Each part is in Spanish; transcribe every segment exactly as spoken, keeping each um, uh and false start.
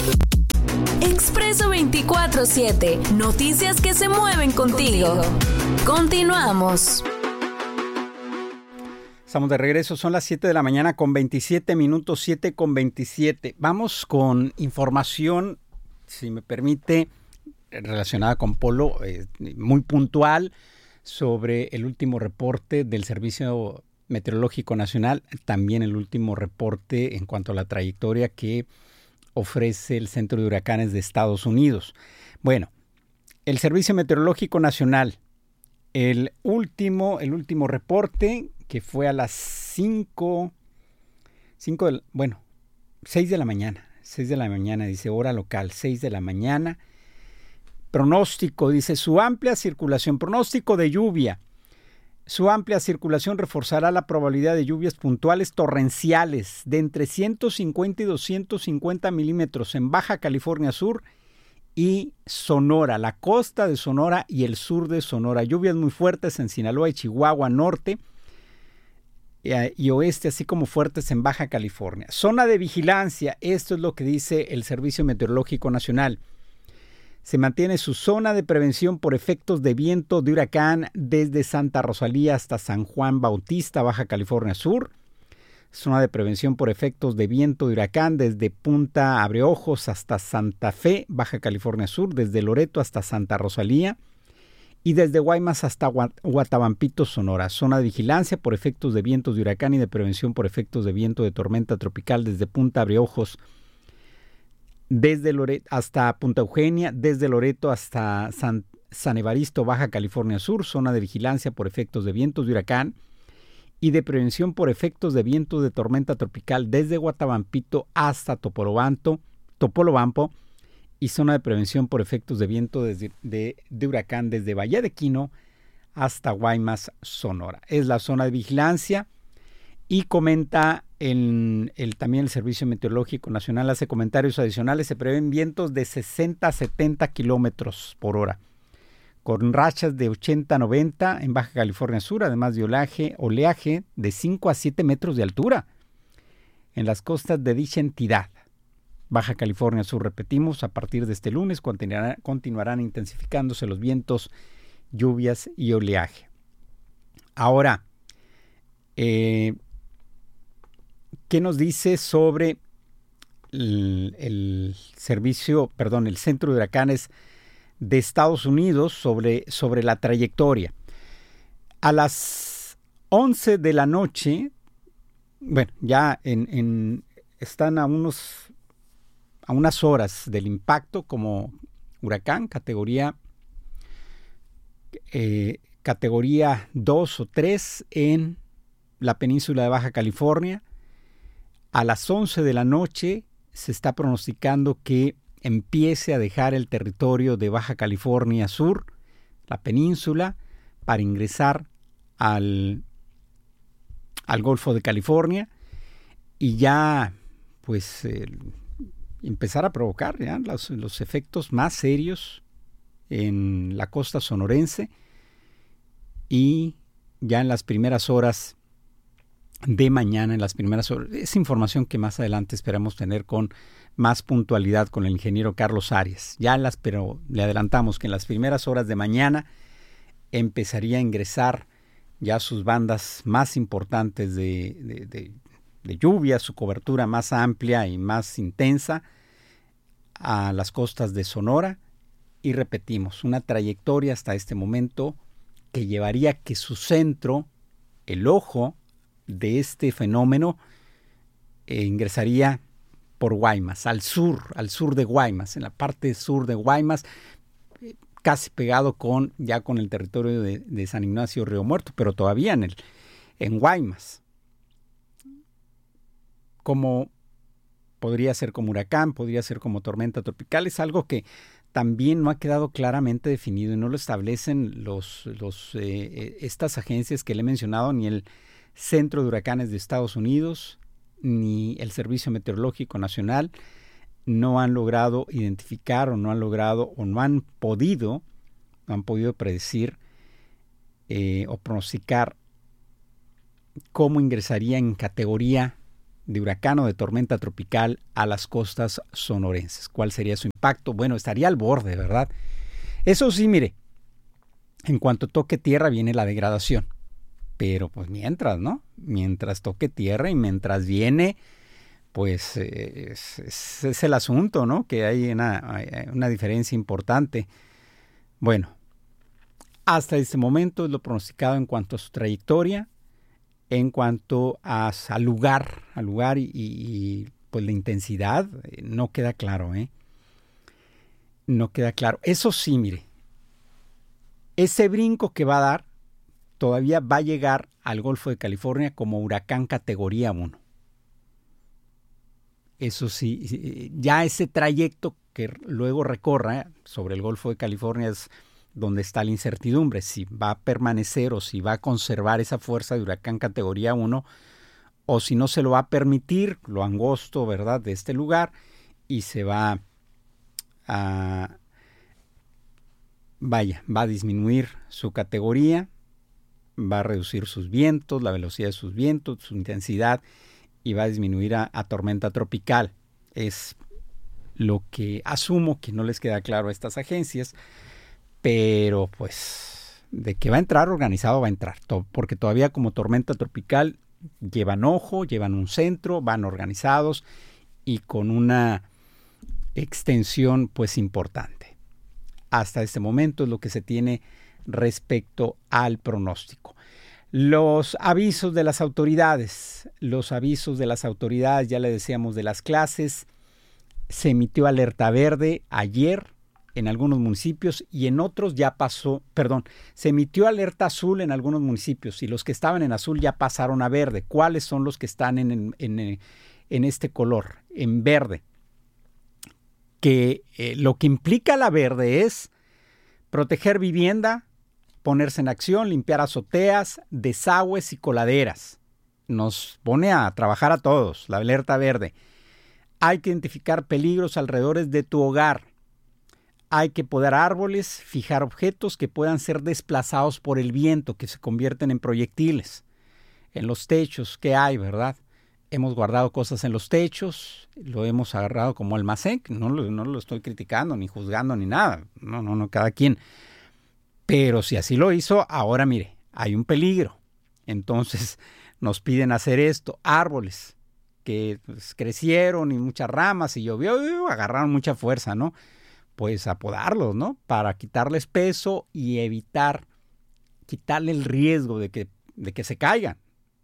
Expreso veinticuatro siete. Noticias que se mueven contigo. Continuamos. Estamos de regreso, son las siete de la mañana con veintisiete minutos, siete con veintisiete. Vamos con información, si me permite, relacionada con Polo, eh, muy puntual, sobre el último reporte del Servicio Meteorológico Nacional, también el último reporte en cuanto a la trayectoria que ofrece el Centro de Huracanes de Estados Unidos. Bueno, el Servicio Meteorológico Nacional, el último, el último reporte que fue a las cinco, cinco de, bueno, seis de la mañana, seis de la mañana, dice hora local, seis de la mañana. Pronóstico, dice su amplia circulación, pronóstico de lluvia. Su amplia circulación reforzará la probabilidad de lluvias puntuales torrenciales de entre ciento cincuenta y doscientos cincuenta milímetros en Baja California Sur y Sonora, la costa de Sonora y el sur de Sonora. Lluvias muy fuertes en Sinaloa y Chihuahua Norte y oeste, así como fuertes en Baja California. Zona de vigilancia, esto es lo que dice el Servicio Meteorológico Nacional. Se mantiene su zona de prevención por efectos de viento de huracán desde Santa Rosalía hasta San Juan Bautista, Baja California Sur. Zona de prevención por efectos de viento de huracán desde Punta Abreojos hasta Santa Fe, Baja California Sur, desde Loreto hasta Santa Rosalía y desde Guaymas hasta Guatabampito, Sonora. Zona de vigilancia por efectos de vientos de huracán y de prevención por efectos de viento de tormenta tropical desde Punta Abreojos desde Loreto hasta Punta Eugenia, desde Loreto hasta San, San Evaristo, Baja California Sur. Zona de vigilancia por efectos de vientos de huracán y de prevención por efectos de vientos de tormenta tropical desde Guatabampito hasta Topolobampo, Topolobampo y zona de prevención por efectos de viento desde, de, de huracán desde Bahía de Quino hasta Guaymas, Sonora. Es la zona de vigilancia y comenta el, el, también el Servicio Meteorológico Nacional, hace comentarios adicionales. Se prevén vientos de sesenta a setenta kilómetros por hora, con rachas de ochenta a noventa en Baja California Sur, además de oleaje, oleaje de cinco a siete metros de altura en las costas de dicha entidad. Baja California Sur, repetimos, a partir de este lunes continuarán, continuarán intensificándose los vientos, lluvias y oleaje. Ahora, eh, ¿qué nos dice sobre el, el servicio, perdón, el Centro de Huracanes de Estados Unidos sobre, sobre la trayectoria? A las once de la noche, bueno, ya en, en, están a unos a unas horas del impacto como huracán, categoría eh, categoría dos o tres en la península de Baja California. A las once de la noche se está pronosticando que empiece a dejar el territorio de Baja California Sur, la península, para ingresar al, al Golfo de California y ya pues eh, empezar a provocar ya los, los efectos más serios en la costa sonorense y ya en las primeras horas de mañana, en las primeras horas. Es información que más adelante esperamos tener con más puntualidad con el ingeniero Carlos Arias. Ya las, pero le adelantamos que en las primeras horas de mañana empezaría a ingresar ya sus bandas más importantes de, de, de, de lluvia, su cobertura más amplia y más intensa a las costas de Sonora. Y repetimos, una trayectoria hasta este momento que llevaría que su centro, el ojo de este fenómeno, eh, ingresaría por Guaymas, al sur, al sur de Guaymas, en la parte sur de Guaymas, eh, casi pegado con ya con el territorio de, de San Ignacio Río Muerto, pero todavía en el en Guaymas. Como podría ser como huracán, podría ser como tormenta tropical, es algo que también no ha quedado claramente definido y no lo establecen los, los eh, estas agencias que le he mencionado, ni el Centro de Huracanes de Estados Unidos, ni el Servicio Meteorológico Nacional. No han logrado identificar o no han logrado o no han podido, no han podido predecir eh, o pronosticar cómo ingresaría en categoría de huracán o de tormenta tropical a las costas sonorenses. ¿Cuál sería su impacto? Bueno, estaría al borde, ¿verdad? Eso sí, mire, en cuanto toque tierra viene la degradación. Pero pues mientras, ¿no? Mientras toque tierra y mientras viene, pues eh, es, es, es el asunto, ¿no? Que hay una, una diferencia importante. Bueno, hasta este momento es lo pronosticado en cuanto a su trayectoria, en cuanto a, al lugar, al lugar y, y pues la intensidad, eh, no queda claro, ¿eh? No queda claro. Eso sí, mire, ese brinco que va a dar todavía va a llegar al Golfo de California como huracán categoría uno. Eso sí, ya ese trayecto que luego recorra sobre el Golfo de California es donde está la incertidumbre, si va a permanecer o si va a conservar esa fuerza de huracán categoría uno o si no se lo va a permitir, lo angosto, ¿verdad?, de este lugar, y se va a, vaya, va a disminuir su categoría, va a reducir sus vientos, la velocidad de sus vientos, su intensidad, y va a disminuir a, a tormenta tropical. Es lo que asumo que no les queda claro a estas agencias, pero pues de que va a entrar organizado va a entrar, to- porque todavía como tormenta tropical llevan ojo, llevan un centro, van organizados y con una extensión pues importante. Hasta este momento es lo que se tiene respecto al pronóstico. Los avisos de las autoridades, los avisos de las autoridades, ya le decíamos, de las clases, se emitió alerta verde ayer en algunos municipios y en otros ya pasó, perdón, se emitió alerta azul en algunos municipios y los que estaban en azul ya pasaron a verde. ¿Cuáles son los que están en, en, en este color? En verde. Que eh, lo que implica la verde es proteger vivienda, ponerse en acción, limpiar azoteas, desagües y coladeras. Nos pone a trabajar a todos, la alerta verde. Hay que identificar peligros alrededor de tu hogar. Hay que podar árboles, fijar objetos que puedan ser desplazados por el viento, que se convierten en proyectiles. En los techos, ¿qué hay, verdad? Hemos guardado cosas en los techos, lo hemos agarrado como almacén, no lo, no lo estoy criticando, ni juzgando, ni nada. No, no, no, cada quien. Pero si así lo hizo, ahora mire, hay un peligro. Entonces nos piden hacer esto. Árboles que pues, crecieron y muchas ramas y llovió, agarraron mucha fuerza, ¿no? Pues a podarlos, ¿no? Para quitarles peso y evitar, quitarle el riesgo de que, de que se caigan.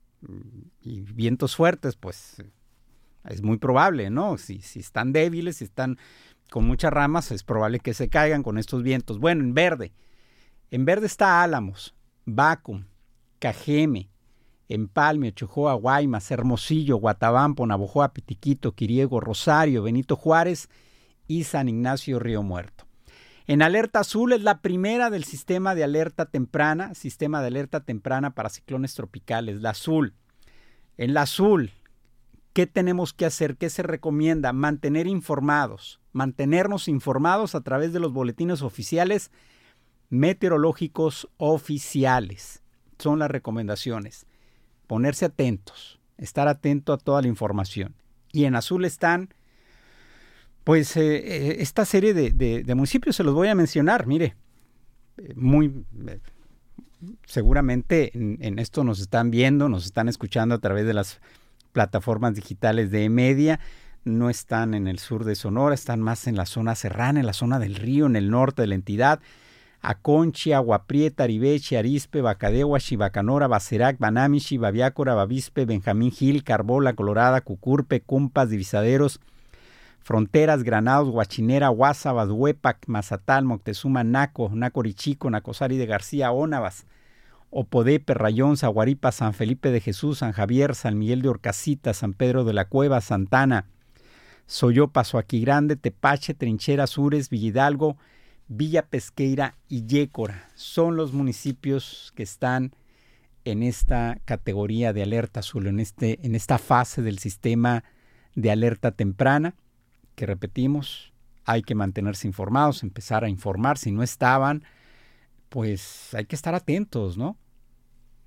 Y vientos fuertes, pues es muy probable, ¿no? Si, si están débiles, si están con muchas ramas, es probable que se caigan con estos vientos. Bueno, en verde. En verde está Álamos, Bacum, Cajeme, Empalme, Ochojoa, Guaymas, Hermosillo, Guatabampo, Navojoa, Pitiquito, Quiriego, Rosario, Benito Juárez y San Ignacio Río Muerto. En alerta azul es la primera del sistema de alerta temprana, sistema de alerta temprana para ciclones tropicales, la azul. En la azul, ¿qué tenemos que hacer? ¿Qué se recomienda? Mantener informados, mantenernos informados a través de los boletines oficiales meteorológicos oficiales. Son las recomendaciones. Ponerse atentos, estar atento a toda la información. Y en azul están, pues, eh, esta serie de, de, de municipios, se los voy a mencionar, mire, muy, eh, seguramente en, en esto nos están viendo, nos están escuchando a través de las plataformas digitales de E-Media. No están en el sur de Sonora, están más en la zona serrana, en la zona del río, en el norte de la entidad. Aconchi, Agua Prieta, Aribeche, Arizpe, Bacadegua, Chivacanora, Bacerac, Banamichi, Babiácora, Bavispe, Benjamín Gil, Carbola, Colorada, Cucurpe, Cumpas, Divisaderos, Fronteras, Granados, Huachinera, Guasabas, Huepac, Mazatal, Moctezuma, Naco, Nacorichico, Nacosari de García, Ónavas, Opodepe, Rayón, Zaguaripa, San Felipe de Jesús, San Javier, San Miguel de Orcasita, San Pedro de la Cueva, Santana, Soyopa, Soaquigrande, Tepache, Trincheras, Sures, Villahidalgo, Villa Pesqueira y Yécora. Son los municipios que están en esta categoría de alerta azul, en, este, en esta fase del sistema de alerta temprana, que repetimos, hay que mantenerse informados, empezar a informar. Si no estaban, pues hay que estar atentos, ¿no?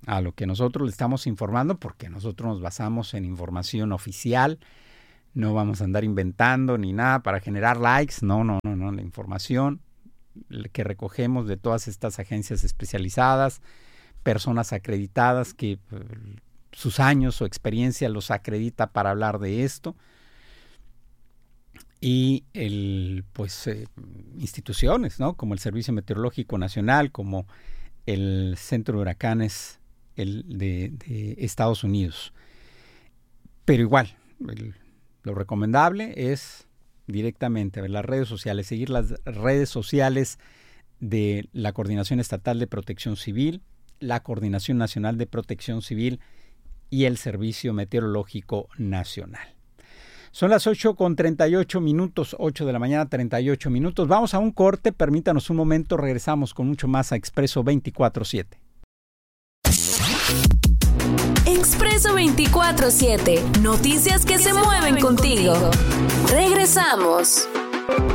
a lo que nosotros le estamos informando, porque nosotros nos basamos en información oficial. No vamos a andar inventando ni nada para generar likes. No, no, no, no. La información que recogemos de todas estas agencias especializadas, personas acreditadas que eh, sus años o experiencia los acredita para hablar de esto. Y el, pues, eh, instituciones, ¿no? Como el Servicio Meteorológico Nacional, como el Centro de Huracanes el de, de Estados Unidos. Pero igual, el, lo recomendable es directamente ver las redes sociales, seguir las redes sociales de la Coordinación Estatal de Protección Civil, la Coordinación Nacional de Protección Civil y el Servicio Meteorológico Nacional. Son las ocho con treinta y ocho minutos, ocho de la mañana, treinta y ocho minutos. Vamos a un corte, permítanos un momento, regresamos con mucho más a Expreso veinticuatro siete. Expreso veinticuatro siete, noticias que se mueven contigo. Regresamos.